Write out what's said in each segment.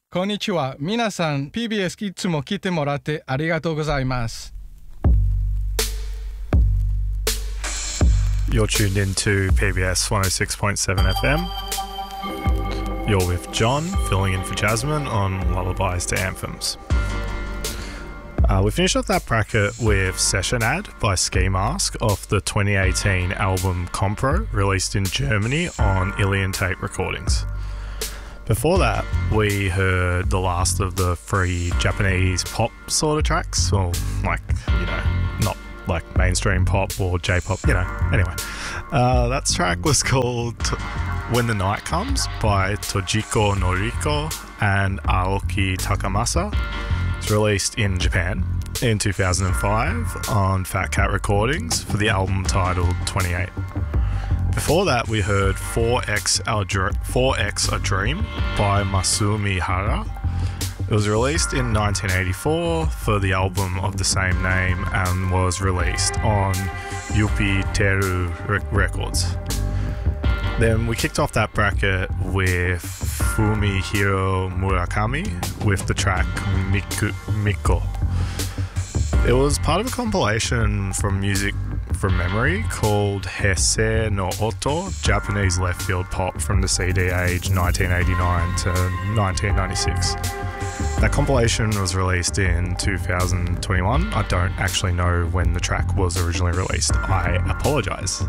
こんにちは。皆さん PBS いつも来てもらってありがとうございます。 You're tuned into PBS 106.7 FM. You're with John, filling in for Jasmine on Lullabies to Anthems. We finished off that bracket with Session Ad by Ski Mask off the 2018 album Compro, released in Germany on Ilian Tape Recordings. Before that, we heard the last of the three Japanese pop sort of tracks, or like, not like mainstream pop or J-pop, Anyway, that track was called When the Night Comes by Tojiko Noriko and Aoki Takamasa. It's released in Japan in 2005 on Fat Cat Recordings for the album titled 28. Before that, we heard 4X A Dream by Masumi Hara. It was released in 1984 for the album of the same name and was released on Yupi Teru Records. Then we kicked off that bracket with Fumihiro Murakami with the track Miko. It was part of a compilation from Music from Memory called Heisei no Oto, Japanese left field pop from the CD age 1989 to 1996. That compilation was released in 2021. I don't actually know when the track was originally released. I apologise.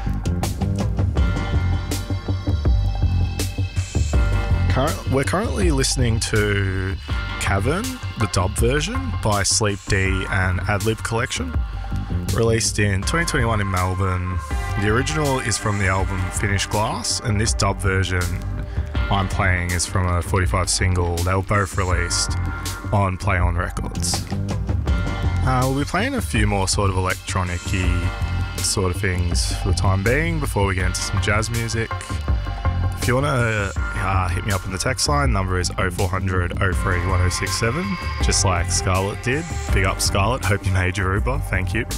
We're currently listening to Cavern, the dub version by Sleep D and Adlib Collection, released in 2021 in Melbourne. The original is from the album Finished Glass, and this dub version I'm playing is from a 45 single. They were both released on Play On Records. We'll be playing a few more sort of electronic-y sort of things for the time being before we get into some jazz music. If you want to hit me up on the text line, number is 0400 03 1067, just like Scarlett did. Big up Scarlett, hope you made your Uber, thank you.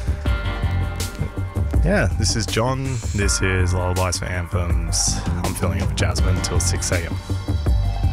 Yeah, this is John, this is Lullabies for Anthems. I'm filling in for Jasmine till 6 a.m.